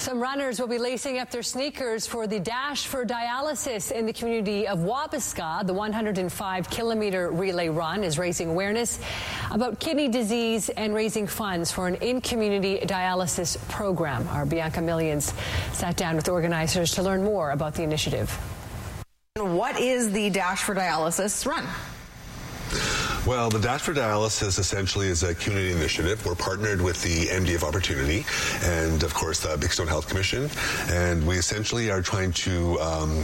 Some runners will be lacing up their sneakers for the Dash for Dialysis in the community of Wabasca. The 105-kilometer relay run is raising awareness about kidney disease and raising funds for an in-community dialysis program. Our Bianca Millions sat down with organizers to learn more about the initiative. What is the Dash for Dialysis run? Well, the Dash for Dialysis essentially is a community initiative. We're partnered with the MD of Opportunity and, of course, the Big Stone Health Commission. And we essentially are trying to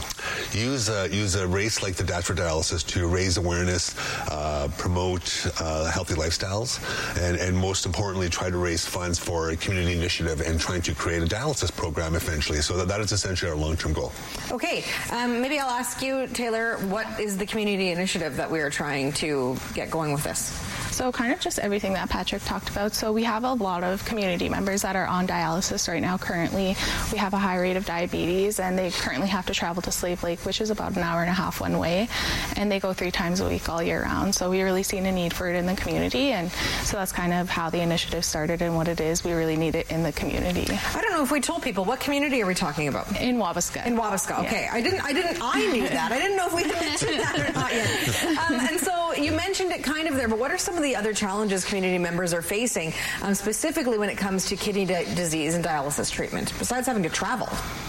use a race like the Dash for Dialysis to raise awareness, promote healthy lifestyles, and most importantly, try to raise funds for a community initiative and trying to create a dialysis program eventually. So that is essentially our long-term goal. Okay. Maybe I'll ask you, Taylor, what is the community initiative that we are trying to get going with this? So kind of just everything that Patrick talked about. So we have a lot of community members that are on dialysis right now currently. We have a high rate of diabetes, and they currently have to travel to Slave Lake, which is about an hour and a half one way, and they go 3 times a week all year round. So we really seen a need for it in the community, and so that's kind of how the initiative started and what it is. We really need it in the community. I don't know if we told people, what community are we talking about? In Wabasca. In Wabasca, okay. Yeah. I knew that. I didn't know if we had mentioned that or not yet. And so you mentioned it kind of there, but what are some of the other challenges community members are facing, specifically when it comes to kidney disease and dialysis treatment, besides having to travel?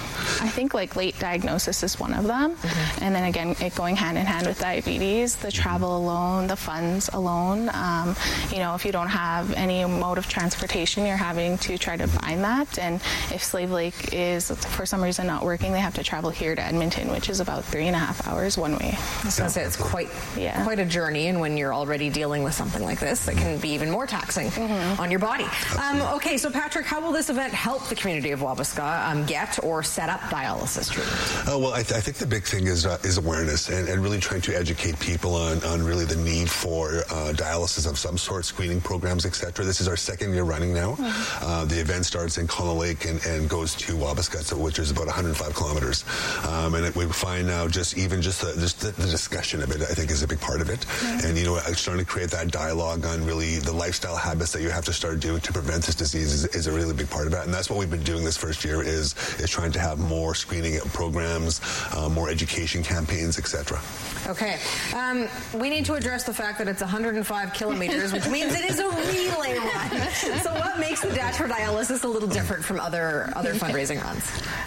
I think like late diagnosis is one of them. And then again, it going hand in hand with diabetes, the travel alone, the funds alone. You know, if you don't have any mode of transportation, you're having to try to find that. And if Slave Lake is for some reason not working, they have to travel here to Edmonton, which is about 3.5 hours one way. I was going to say, it's quite a journey. And when you're already dealing with something like this, it can be even more taxing on your body. Okay, so Patrick, how will this event help the community of Wabasca get or set up dialysis treatment? Well, I think the big thing is awareness and really trying to educate people on really the need for dialysis of some sort, screening programs, etc. This is our 2nd year running now. The event starts in Colin Lake and goes to Wabasca, which is about 105 kilometers. And we find now just the discussion of it, I think, is a big part of it. And, you know, starting to create that dialogue on really the lifestyle habits that you have to start doing to prevent this disease is a really big part of it. And that's what we've been doing this first year is trying to have more screening programs, more education campaigns, etc. Okay. We need to address the fact that it's 105 kilometers, which means it is a relay run. So what makes the Dash for Dialysis a little different from other fundraising runs?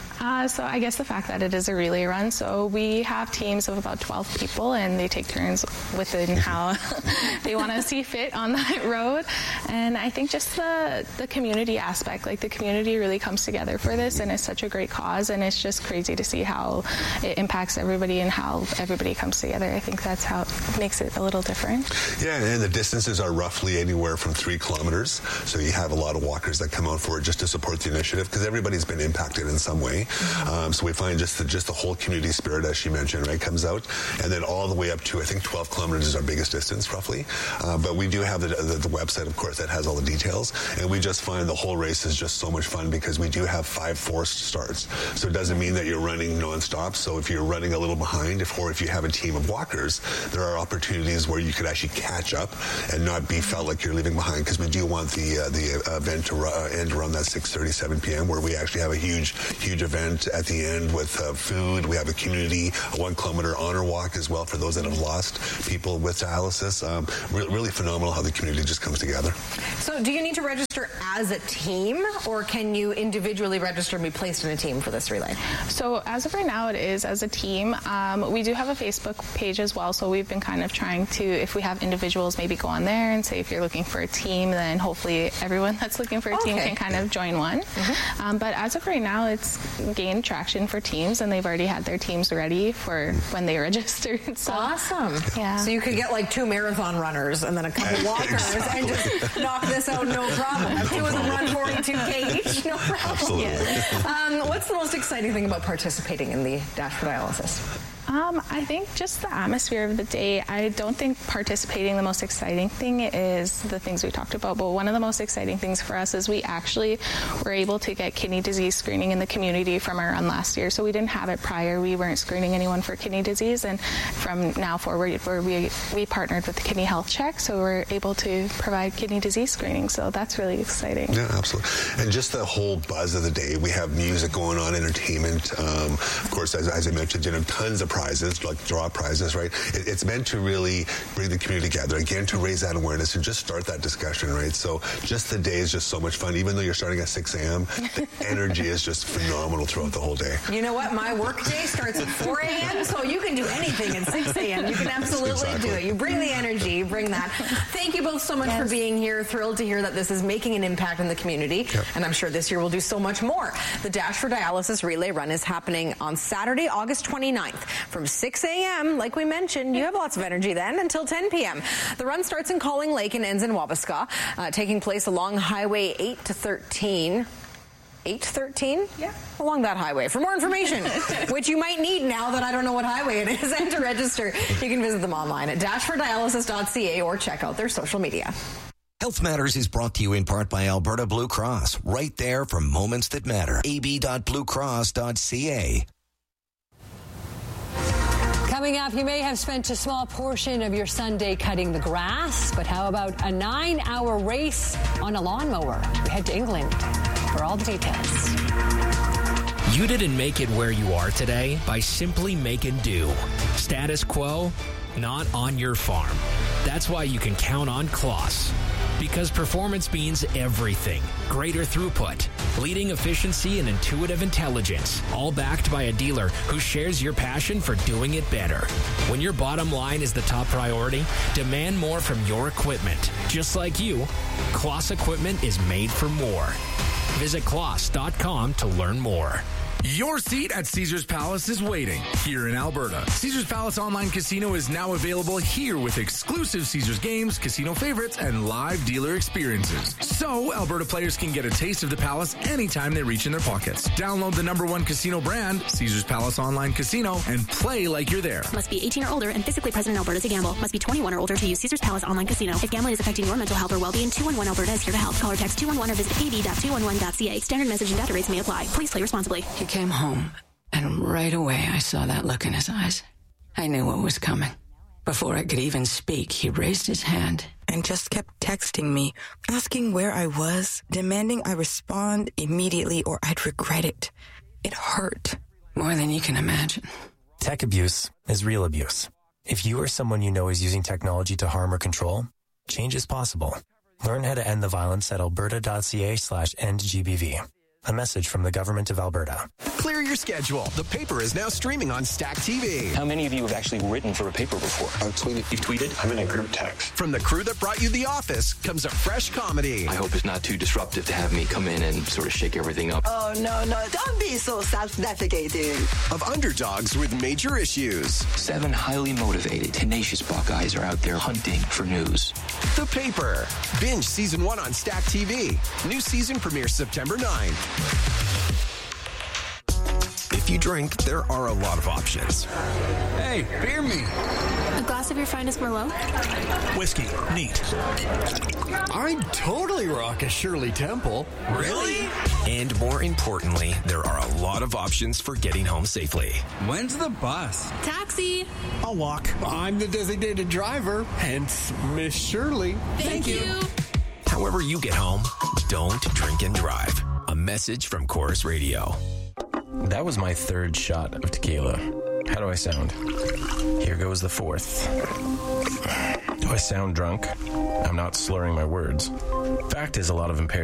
So I guess the fact that it is a relay run. So we have teams of about 12 people, and they take turns within how they want to see fit on that road. And I think just the community aspect, like the community really comes together for this, and it's such a great cause, and it's just crazy to see how it impacts everybody and how everybody comes together. I think that's how it makes it a little different. Yeah, and the distances are roughly anywhere from 3 kilometers. So you have a lot of walkers that come out for it just to support the initiative because everybody's been impacted in some way. So we find just the whole community spirit, as she mentioned, right, comes out, and then all the way up to, I think, 12 kilometers is our biggest distance, roughly. But we do have the website, of course, that has all the details, and we just find the whole race is just so much fun because we do have 5 forced starts. So it doesn't mean that you're running nonstop. So if you're running a little behind, or if you have a team of walkers, there are opportunities where you could actually catch up and not be felt like you're leaving behind, because we do want the event to end around that 6:30, 7 p.m., where we actually have a huge event at the end with food. We have a community, a 1 kilometer honor walk as well for those that have lost people with dialysis. Really phenomenal how the community just comes together. So do you need to register as a team, or can you individually register and be placed in a team for this relay? So as of right now, it is as a team. We do have a Facebook page as well, so we've been kind of trying to, if we have individuals, maybe go on there and say if you're looking for a team, then hopefully everyone that's looking for a team can kind of join one. But as of right now, it's gained traction for teams, and they've already had their teams ready for when they registered. So, awesome. Yeah. So you could get like 2 marathon runners and then a couple walkers and just knock this out, no problem. Have 2 of them run 42K each, no problem. Absolutely. What's the most exciting thing about participating in the Dash for Dialysis? I think just the atmosphere of the day. I don't think participating, the most exciting thing is the things we talked about, but one of the most exciting things for us is we actually were able to get kidney disease screening in the community from our run last year. So we didn't have it prior. We weren't screening anyone for kidney disease, and from now forward, we partnered with the Kidney Health Check, so we're able to provide kidney disease screening. So that's really exciting. Yeah, absolutely. And just the whole buzz of the day. We have music going on, entertainment. Of course, as I mentioned, tons of prizes, like draw prizes, right? It's meant to really bring the community together, again, to raise that awareness and just start that discussion, right? So just the day is just so much fun. Even though you're starting at 6 a.m., the energy is just phenomenal throughout the whole day. You know what? My work day starts at 4 a.m., so you can do anything at 6 a.m. You can absolutely do it. You bring the energy, you bring that. Thank you both so much for being here. Thrilled to hear that this is making an impact in the community, and I'm sure this year we'll do so much more. The Dash for Dialysis Relay Run is happening on Saturday, August 29th from 6 a.m. Like we mentioned, you have lots of energy then until 10 p.m. The run starts in Calling Lake and ends in Wabasca, taking place along Highway 8 to 13. 813? Yeah. Along that highway. For more information, which you might need now that I don't know what highway it is, and to register, you can visit them online at dashfordialysis.ca or check out their social media. Health Matters is brought to you in part by Alberta Blue Cross. Right there for moments that matter. ab.bluecross.ca. Coming up, you may have spent a small portion of your Sunday cutting the grass, but how about a 9-hour race on a lawnmower? We head to England for all the details. You didn't make it where you are today by simply making do. Status quo, not on your farm. That's why you can count on Kloss. Because performance means everything. Greater throughput, leading efficiency, and intuitive intelligence. All backed by a dealer who shares your passion for doing it better. When your bottom line is the top priority, demand more from your equipment. Just like you, Kloss equipment is made for more. Visit Kloss.com to learn more. Your seat at Caesars Palace is waiting here in Alberta. Caesars Palace Online Casino is now available here with exclusive Caesars games, casino favorites, and live dealer experiences. So Alberta players can get a taste of the Palace anytime they reach in their pockets. Download the #1 casino brand, Caesars Palace Online Casino, and play like you're there. Must be 18 or older and physically present in Alberta to gamble. Must be 21 or older to use Caesars Palace Online Casino. If gambling is affecting your mental health or well-being, 211 Alberta is here to help. Call or text 211 or visit ab.211.ca. Standard message and data rates may apply. Please play responsibly. He came home, and right away I saw that look in his eyes. I knew what was coming. Before I could even speak, he raised his hand and just kept texting me, asking where I was, demanding I respond immediately or I'd regret it. It hurt. More than you can imagine. Tech abuse is real abuse. If you or someone you know is using technology to harm or control, change is possible. Learn how to end the violence at alberta.ca/endgbv. A message from the Government of Alberta. Clear your schedule. The Paper is now streaming on Stack TV. How many of you have actually written for a paper before? I've tweeted. You've tweeted? I'm in a group text. From the crew that brought you The Office comes a fresh comedy. I hope it's not too disruptive to have me come in and sort of shake everything up. Oh, no. Don't be so self-defecating. Of underdogs with major issues. 7 highly motivated, tenacious Buckeyes are out there hunting for news. The Paper. Binge Season 1 on Stack TV. New season premieres September 9. If you drink, there are a lot of options. Hey, beer me. A glass of your finest Merlot? Whiskey. Neat. I'd totally rock a Shirley Temple. Really? And more importantly, there are a lot of options for getting home safely. When's the bus? Taxi. I'll walk. I'm the designated driver, hence Miss Shirley. Thank you. However you get home, don't drink and drive. A message from Chorus Radio. That was my 3rd shot of tequila. How do I sound? Here goes the 4th. Do I sound drunk? I'm not slurring my words. Fact is, a lot of impaired